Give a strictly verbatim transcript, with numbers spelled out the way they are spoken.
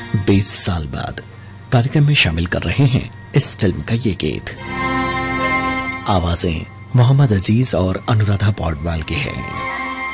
बीस साल बाद कार्यक्रम में शामिल कर रहे हैं इस फिल्म का ये गीत। आवाजें मोहम्मद अजीज और अनुराधा पौडवाल की हैं।